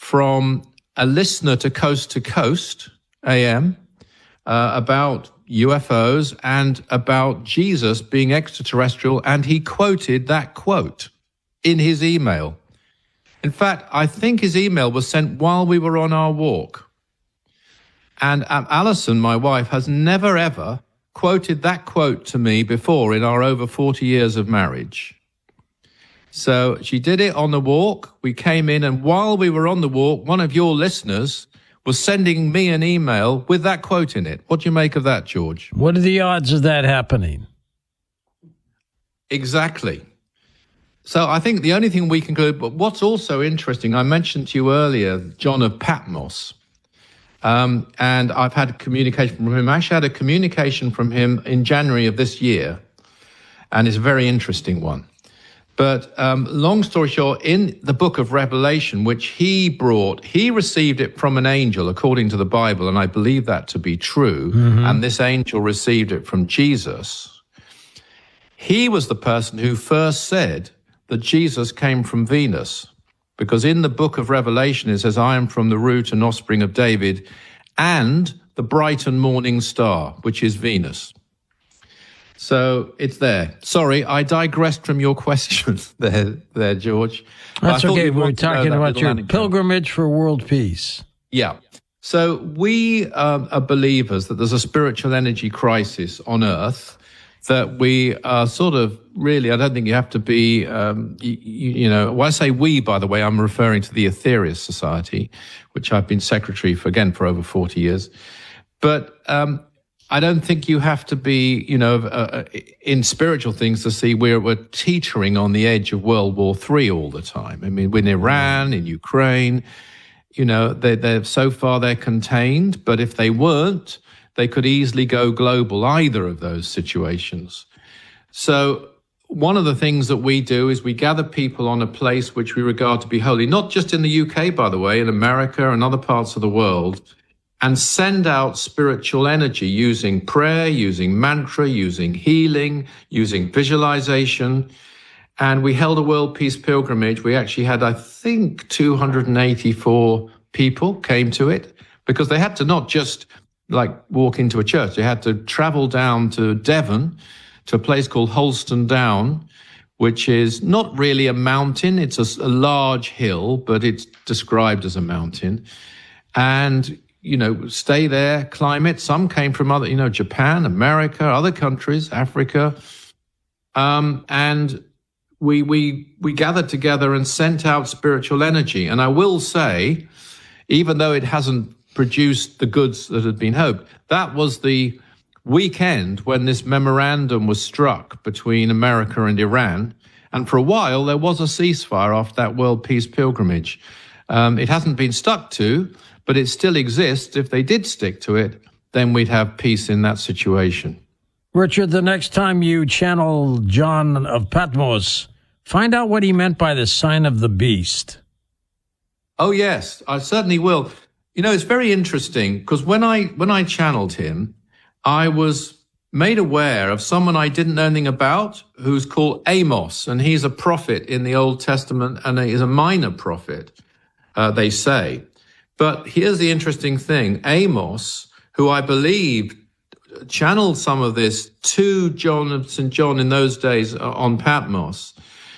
from a listener to Coast AM about UFOs and about Jesus being extraterrestrial, and he quoted that quote in his email. In fact, I think his email was sent while we were on our walk. And Alison, my wife, has never, ever quoted that quote to me before in our over 40 years of marriage. So she did it on the walk. We came in, and while we were on the walk, one of your listeners was sending me an email with that quote in it. What do you make of that, George? What are the odds of that happening? Exactly. So I think the only thing we can conclude, but what's also interesting, I mentioned to you earlier, John of Patmos, and I've had communication from him. I actually had a communication from him in January of this year, and it's a very interesting one. But long story short, in the book of Revelation, which he brought, he received it from an angel, according to the Bible, and I believe that to be true, and this angel received it from Jesus. He was the person who first said that Jesus came from Venus, because in the book of Revelation it says, I am from the root and offspring of David, and the bright and morning star, which is Venus. So it's there. Sorry, I digressed from your question there, George. That's okay. We're talking about your pilgrimage for world peace. Yeah. So we are believers that there's a spiritual energy crisis on Earth, that we are sort of really, I don't think you have to be, when I say we, by the way, I'm referring to the Aetherius Society, which I've been secretary for, again, for over 40 years. But I don't think you have to be, in spiritual things to see we're teetering on the edge of World War III all the time. I mean, in Iran, in Ukraine, they're so far they're contained, but if they weren't, they could easily go global, either of those situations. So one of the things that we do is we gather people on a place which we regard to be holy, not just in the UK, by the way, in America and other parts of the world, and send out spiritual energy using prayer, using mantra, using healing, using visualization. And we held a world peace pilgrimage. We actually had, I think, 284 people came to it, because they had to not just walk into a church. They had to travel down to Devon, to a place called Holston Down, which is not really a mountain. It's a large hill, but it's described as a mountain. And stay there, climb it. Some came from other, Japan, America, other countries, Africa. And we gathered together and sent out spiritual energy. And I will say, even though it hasn't produced the goods that had been hoped, that was the weekend when this memorandum was struck between America and Iran. And for a while, there was a ceasefire after that world peace pilgrimage. It hasn't been stuck to, but it still exists. If they did stick to it, then we'd have peace in that situation. Richard, the next time you channel John of Patmos, find out what he meant by the sign of the beast. Oh, yes, I certainly will. It's very interesting, because when I channeled him, I was made aware of someone I didn't know anything about, who's called Amos, and he's a prophet in the Old Testament, and he's a minor prophet, they say. But here's the interesting thing. Amos, who I believe channeled some of this to John of St. John in those days on Patmos,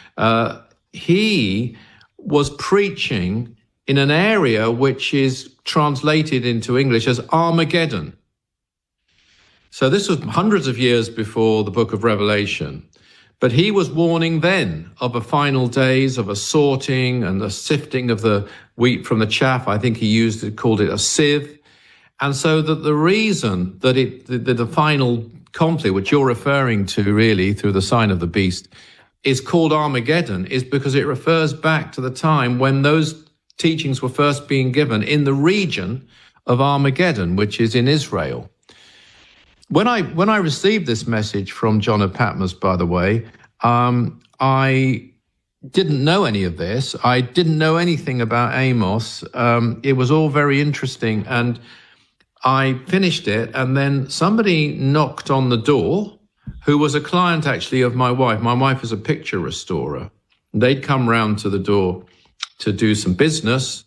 he was preaching in an area which is translated into English as Armageddon. So this was hundreds of years before the book of Revelation. But he was warning then of a final days, of a sorting and a sifting of the wheat from the chaff. I think he called it a sieve. And so that the reason that the final conflict, which you're referring to really through the sign of the beast, is called Armageddon, is because it refers back to the time when those teachings were first being given in the region of Armageddon, which is in Israel. When I received this message from John of Patmos, by the way, I didn't know any of this. I didn't know anything about Amos. It was all very interesting. And I finished it, and then somebody knocked on the door, who was a client actually of my wife. My wife is a picture restorer. They'd come round to the door to do some business.